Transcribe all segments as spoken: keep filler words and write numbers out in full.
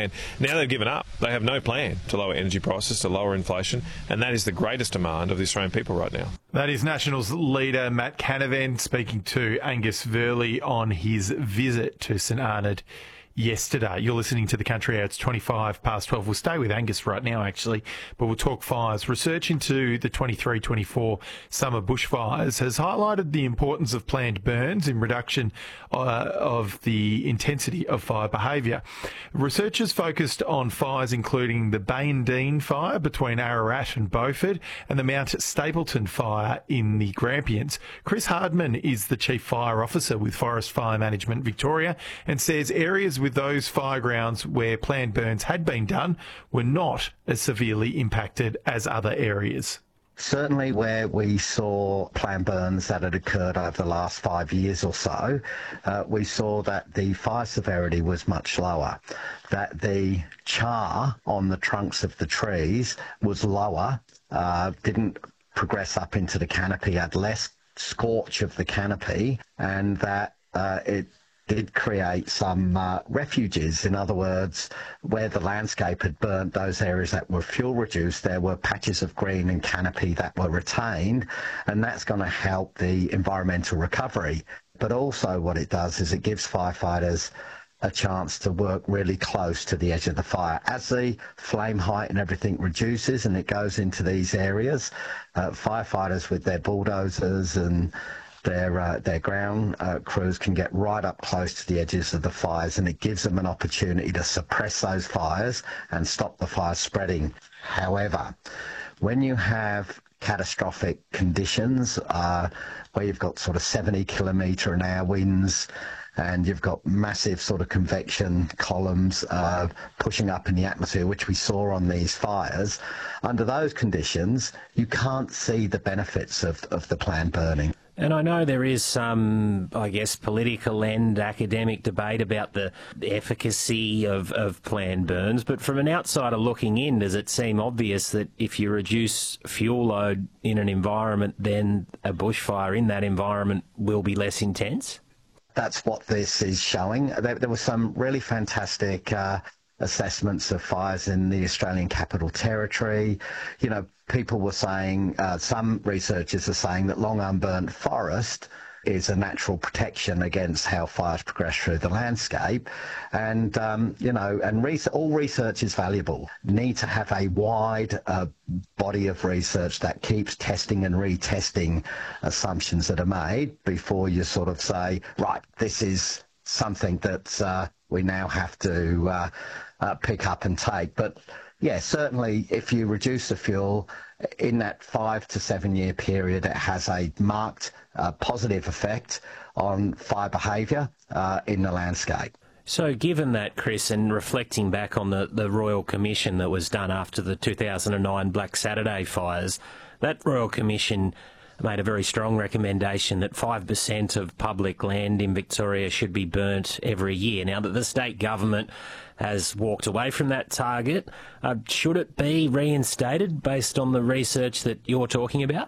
plan. Now they've given up. They have no plan to lower energy prices, to lower inflation, and that is the greatest demand of the Australian people right now. That is Nationals leader Matt Canavan speaking to Angus Verley on his visit to St Arnaud yesterday. You're listening to The Country Hour. It's twenty-five past twelve. We'll stay with Angus right now, actually, but we'll talk fires. Research into the twenty-three twenty-four summer bushfires has highlighted the importance of planned burns in reduction uh, of the intensity of fire behaviour. Researchers focused on fires including the Bayandine fire between Ararat and Beaufort and the Mount Stapleton fire in the Grampians. Chris Hardman is the Chief Fire Officer with Forest Fire Management Victoria and says areas with those fire grounds where planned burns had been done were not as severely impacted as other areas. Certainly where we saw planned burns that had occurred over the last five years or so, uh, we saw that the fire severity was much lower, that the char on the trunks of the trees was lower, uh, didn't progress up into the canopy, had less scorch of the canopy, and that uh, it did create some uh, refuges. In other words, where the landscape had burnt, those areas that were fuel reduced, there were patches of green and canopy that were retained, and that's going to help the environmental recovery. But also what it does is it gives firefighters a chance to work really close to the edge of the fire. As the flame height and everything reduces and it goes into these areas, uh, firefighters with their bulldozers and Their uh, their ground uh, crews can get right up close to the edges of the fires, and it gives them an opportunity to suppress those fires and stop the fires spreading. However, when you have catastrophic conditions uh, where you've got sort of seventy kilometre an hour winds and you've got massive sort of convection columns uh, pushing up in the atmosphere, which we saw on these fires, under those conditions, you can't see the benefits of, of the planned burning. And I know there is some, I guess, political and academic debate about the efficacy of, of planned burns, but from an outsider looking in, does it seem obvious that if you reduce fuel load in an environment, then a bushfire in that environment will be less intense? That's what this is showing. There, there were some really fantastic uh, assessments of fires in the Australian Capital Territory. You know, people were saying, uh, some researchers are saying that long unburnt forest is a natural protection against how fires progress through the landscape. And, um, you know, and re- all research is valuable. Need to have a wide uh, body of research that keeps testing and retesting assumptions that are made before you sort of say, right, this is something that uh, we now have to uh, uh, pick up and take. But yeah, certainly if you reduce the fuel in that five to seven year period, it has a marked uh, positive effect on fire behaviour uh, in the landscape. So given that, Chris, and reflecting back on the, the Royal Commission that was done after the two thousand nine Black Saturday fires, that Royal Commission made a very strong recommendation that five percent of public land in Victoria should be burnt every year. Now that the state government has walked away from that target, uh, should it be reinstated based on the research that you're talking about?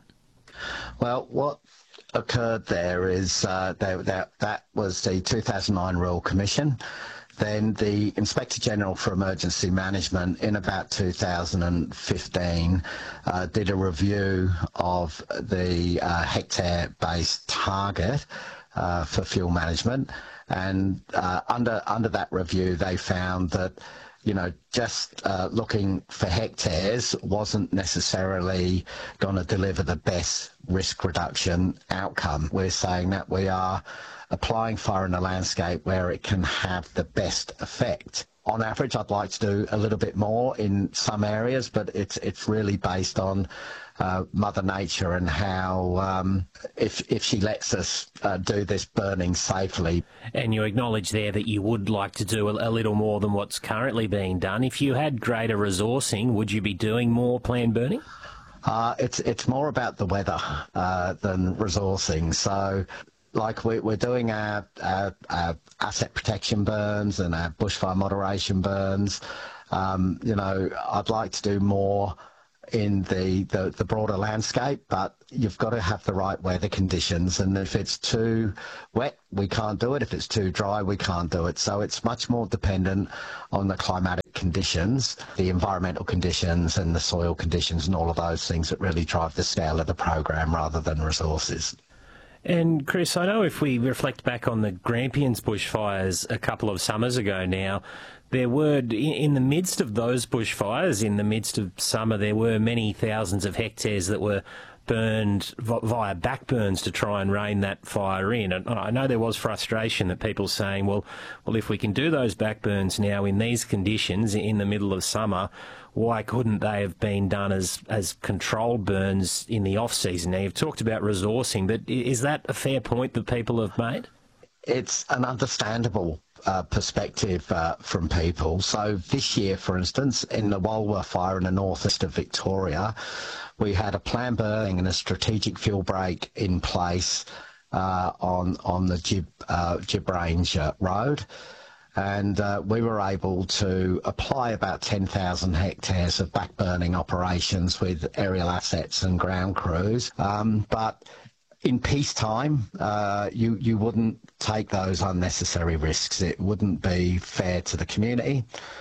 Well, what occurred there is uh, that, that, that was the two thousand nine Royal Commission. Then the Inspector General for Emergency Management in about two thousand fifteen uh, did a review of the uh, hectare-based target uh, for fuel management, and uh, under under that review they found that, you know, just uh, looking for hectares wasn't necessarily going to deliver the best risk reduction outcome. We're saying that we are applying fire in the landscape where it can have the best effect. On average, I'd like to do a little bit more in some areas, but it's it's really based on uh, Mother Nature and how, um, if if she lets us uh, do this burning safely. And you acknowledge there that you would like to do a, a little more than what's currently being done. If you had greater resourcing, would you be doing more planned burning? Uh, it's it's more about the weather uh, than resourcing. So, like we, we're doing our, our, our asset protection burns and our bushfire moderation burns. Um, you know, I'd like to do more in the, the, the broader landscape, but you've got to have the right weather conditions. And if it's too wet, we can't do it. If it's too dry, we can't do it. So it's much more dependent on the climatic conditions, the environmental conditions and the soil conditions and all of those things that really drive the scale of the program rather than resources. And Chris, I know if we reflect back on the Grampians bushfires a couple of summers ago now, there were, in the midst of those bushfires, in the midst of summer, there were many thousands of hectares that were burned via backburns to try and rein that fire in. And I know there was frustration that people saying, well, well, if we can do those backburns now in these conditions in the middle of summer, why couldn't they have been done as, as controlled burns in the off-season? Now, you've talked about resourcing, but is that a fair point that people have made? It's an understandable uh, perspective uh, from people. So this year, for instance, in the Walwa fire in the northeast of Victoria, we had a planned burning and a strategic fuel break in place uh, on on the Gib, uh, Gibrange uh, Road. And uh, we were able to apply about ten thousand hectares of backburning operations with aerial assets and ground crews. Um, but in peacetime, uh, you, you wouldn't take those unnecessary risks. It wouldn't be fair to the community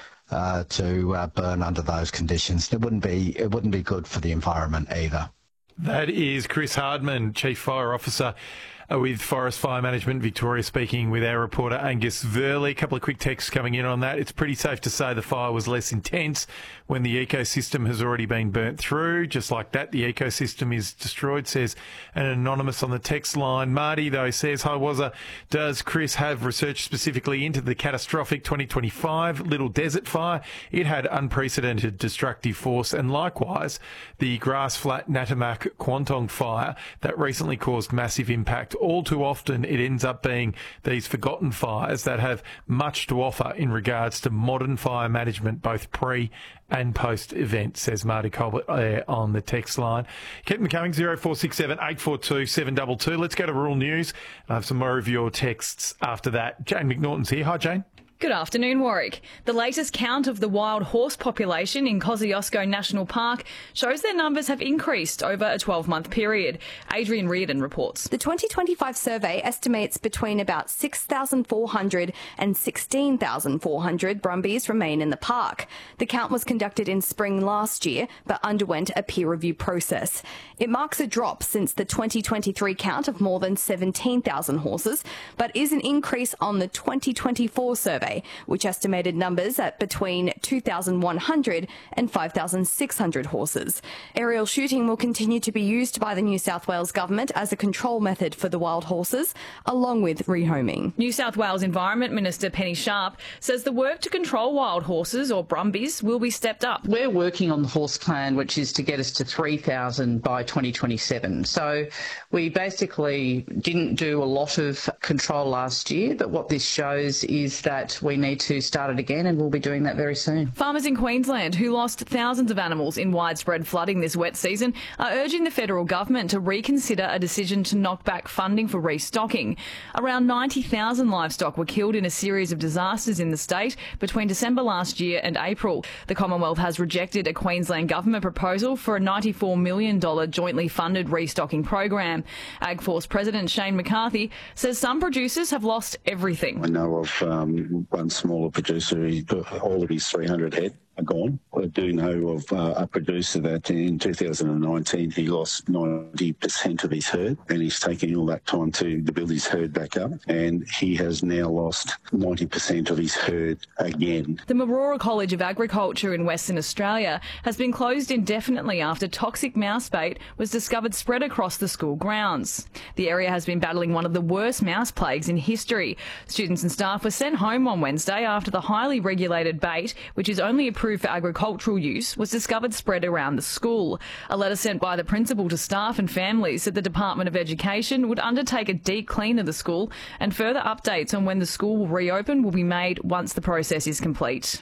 uh, to uh, burn under those conditions. It wouldn't be, it wouldn't be good for the environment either. That is Chris Hardman, Chief Fire Officer with Forest Fire Management Victoria, speaking with our reporter Angus Verley. A couple of quick texts coming in on that. It's pretty safe to say the fire was less intense when the ecosystem has already been burnt through. Just like that, the ecosystem is destroyed, says an anonymous on the text line. Marty, though, says, hi, Wazza, does Chris have research specifically into the catastrophic twenty twenty-five Little Desert fire? It had unprecedented destructive force, and likewise the Grass Flat Natamak Kwantong fire that recently caused massive impact. All too often it ends up being these forgotten fires that have much to offer in regards to modern fire management, both pre and post-event, says Marty Colbert uh, on the text line. Keep them coming, zero four six seven, eight four two, seven two two. Let's go to rural news. I have some more of your texts after that. Jane McNaughton's here. Hi, Jane. Good afternoon, Warwick. The latest count of the wild horse population in Kosciuszko National Park shows their numbers have increased over a twelve-month period. Adrian Reardon reports. The twenty twenty-five survey estimates between about six thousand four hundred and sixteen thousand four hundred brumbies remain in the park. The count was conducted in spring last year, but underwent a peer review process. It marks a drop since the twenty twenty-three count of more than seventeen thousand horses, but is an increase on the twenty twenty-four survey, which estimated numbers at between two thousand one hundred and five thousand six hundred horses. Aerial shooting will continue to be used by the New South Wales government as a control method for the wild horses, along with rehoming. New South Wales Environment Minister Penny Sharp says the work to control wild horses, or brumbies, will be stepped up. We're working on the horse plan, which is to get us to three thousand by twenty twenty-seven. So we basically didn't do a lot of control last year, but what this shows is that we need to start it again, and we'll be doing that very soon. Farmers in Queensland who lost thousands of animals in widespread flooding this wet season are urging the federal government to reconsider a decision to knock back funding for restocking. Around ninety thousand livestock were killed in a series of disasters in the state between December last year and April. The Commonwealth has rejected a Queensland government proposal for a ninety-four million dollars jointly funded restocking program. AgForce President Shane McCarthy says some producers have lost everything. I know of um, one smaller producer, he put all of his three hundred head are gone. I do know of uh, a producer that in two thousand nineteen he lost ninety percent of his herd, and he's taking all that time to, to build his herd back up, and he has now lost ninety percent of his herd again. The Marora College of Agriculture in Western Australia has been closed indefinitely after toxic mouse bait was discovered spread across the school grounds. The area has been battling one of the worst mouse plagues in history. Students and staff were sent home on Wednesday after the highly regulated bait, which is only approved for agricultural use, was discovered spread around the school. A letter sent by the principal to staff and families said the Department of Education would undertake a deep clean of the school, and further updates on when the school will reopen will be made once the process is complete.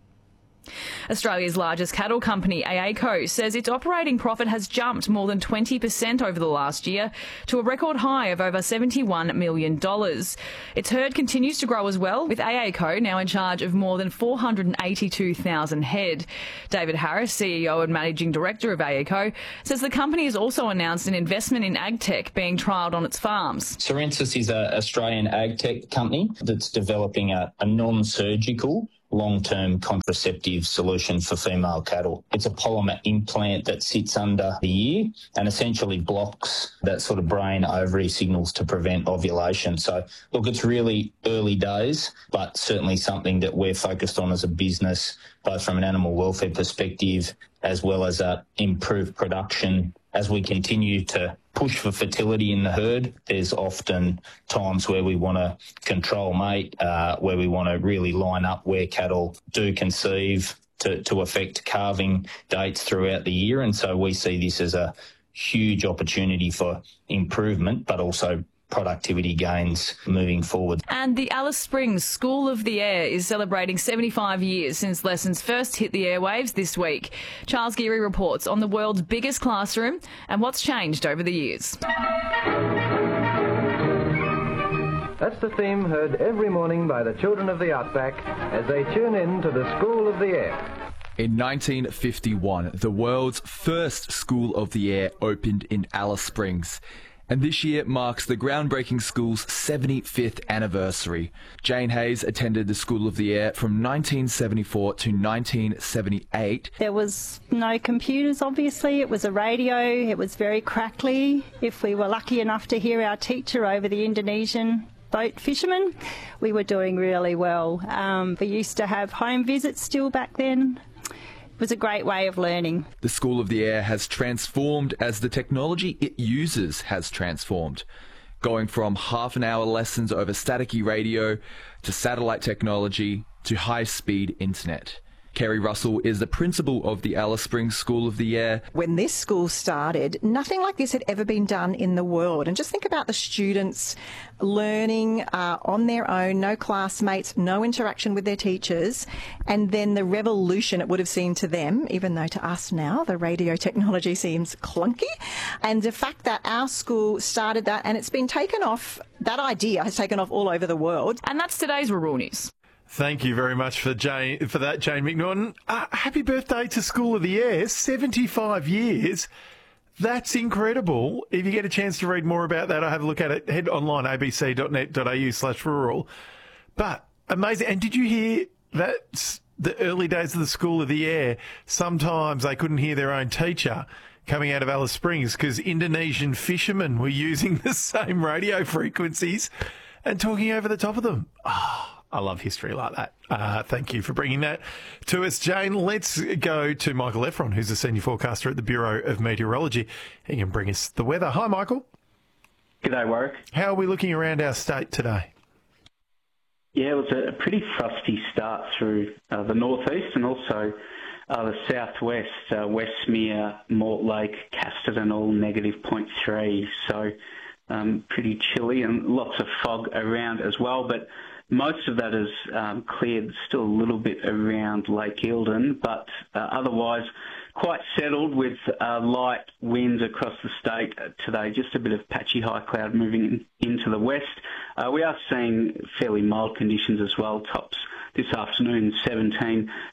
Australia's largest cattle company, AACo, says its operating profit has jumped more than twenty percent over the last year to a record high of over seventy-one million dollars. Its herd continues to grow as well, with AACo now in charge of more than four hundred eighty-two thousand head. David Harris, C E O and Managing Director of AACo, says the company has also announced an investment in agtech being trialled on its farms. Sorensis is an Australian agtech company that's developing a, a non-surgical long-term contraceptive solution for female cattle. It's a polymer implant that sits under the ear and essentially blocks that sort of brain ovary signals to prevent ovulation. So, look, it's really early days, but certainly something that we're focused on as a business, both from an animal welfare perspective as well as uh, improved production. As we continue to push for fertility in the herd, there's often times where we want to control mate, uh, where we want to really line up where cattle do conceive to, to affect calving dates throughout the year. And so we see this as a huge opportunity for improvement, but also productivity gains moving forward. And the Alice Springs School of the Air is celebrating seventy-five years since lessons first hit the airwaves this week. Charles Geary reports on the world's biggest classroom and what's changed over the years. That's the theme heard every morning by the children of the Outback as they tune in to the School of the Air. In nineteen fifty-one, the world's first School of the Air opened in Alice Springs. And this year marks the groundbreaking school's seventy-fifth anniversary. Jane Hayes attended the School of the Air from nineteen seventy-four to nineteen seventy-eight. There was no computers, obviously. It was a radio. It was very crackly. If we were lucky enough to hear our teacher over the Indonesian boat fishermen, we were doing really well. Um, we used to have home visits still back then. It was a great way of learning. The School of the Air has transformed as the technology it uses has transformed, going from half an hour lessons over staticky radio to satellite technology to high-speed internet. Kerry Russell is the principal of the Alice Springs School of the Air. When this school started, nothing like this had ever been done in the world. And just think about the students learning uh, on their own, no classmates, no interaction with their teachers, and then the revolution it would have seemed to them, even though to us now the radio technology seems clunky. And the fact that our school started that and it's been taken off, that idea has taken off all over the world. And that's today's Rural News. Thank you very much for Jane for that, Jane McNaughton. Uh, happy birthday to School of the Air, seventy-five years. That's incredible. If you get a chance to read more about that, I have a look at it. Head online, abc.net.au slash rural. But amazing. And did you hear that the early days of the School of the Air, sometimes they couldn't hear their own teacher coming out of Alice Springs because Indonesian fishermen were using the same radio frequencies and talking over the top of them. Oh, I love history like that. Uh, thank you for bringing that to us, Jane. Let's go to Michael Efron, who's a senior forecaster at the Bureau of Meteorology. He can bring us the weather. Hi, Michael. G'day, Warwick. How are we looking around our state today? Yeah, it was a pretty frosty start through uh, the northeast and also uh, the southwest, uh, Westmere, Mortlake, Casterton, all negative zero point three. So um, pretty chilly and lots of fog around as well. But most of that is um, cleared, still a little bit around Lake Eildon, but uh, otherwise quite settled with uh, light winds across the state today. Just a bit of patchy high cloud moving in, into the west. Uh, we are seeing fairly mild conditions as well. Tops this afternoon, seventeen